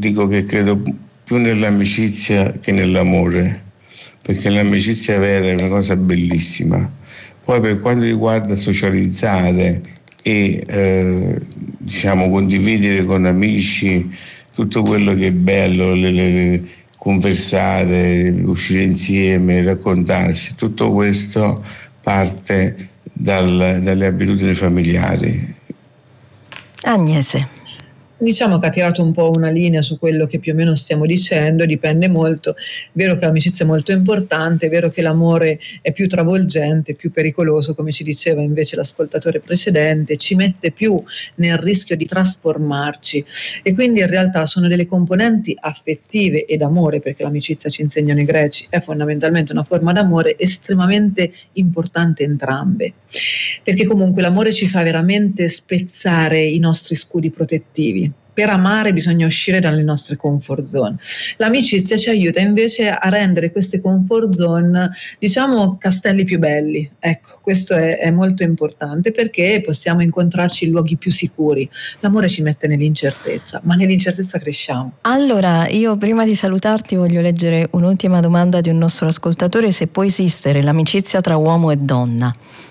dico che credo più nell'amicizia che nell'amore, perché l'amicizia vera è una cosa bellissima. Poi per quanto riguarda socializzare e diciamo condividere con amici tutto quello che è bello, conversare, uscire insieme, raccontarsi, tutto questo parte dalle abitudini familiari. Agnese. Diciamo che ha tirato un po' una linea su quello che più o meno stiamo dicendo, dipende molto. È vero che l'amicizia è molto importante, è vero che l'amore è più travolgente, più pericoloso, come ci diceva invece l'ascoltatore precedente, ci mette più nel rischio di trasformarci, e quindi in realtà sono delle componenti affettive e d'amore, perché l'amicizia, ci insegnano i greci, è fondamentalmente una forma d'amore, estremamente importante entrambe, perché comunque l'amore ci fa veramente spezzare i nostri scudi protettivi. Per amare bisogna uscire dalle nostre comfort zone. L'amicizia ci aiuta invece a rendere queste comfort zone, diciamo, castelli più belli. Ecco, questo è molto importante, perché possiamo incontrarci in luoghi più sicuri. L'amore ci mette nell'incertezza, ma nell'incertezza cresciamo. Allora, io prima di salutarti voglio leggere un'ultima domanda di un nostro ascoltatore: se può esistere l'amicizia tra uomo e donna.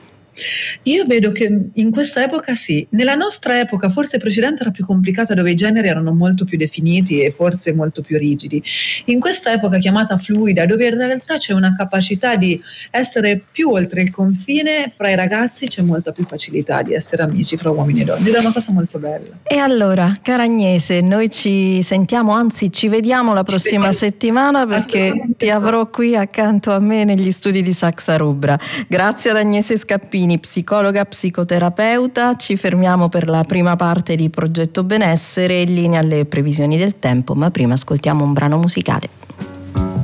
Io vedo che in questa epoca sì, nella nostra epoca forse precedente era più complicata, dove i generi erano molto più definiti e forse molto più rigidi. In questa epoca chiamata fluida, dove in realtà c'è una capacità di essere più oltre il confine, fra i ragazzi c'è molta più facilità di essere amici fra uomini e donne, ed è una cosa molto bella. E allora, cara Agnese, noi ci sentiamo, anzi ci vediamo la prossima settimana, perché ti avrò qui accanto a me negli studi di Saxa Rubra. Grazie ad Agnese Scappini, psicologa, psicoterapeuta. Ci fermiamo per la prima parte di Progetto Benessere, in linea alle previsioni del tempo, ma prima ascoltiamo un brano musicale.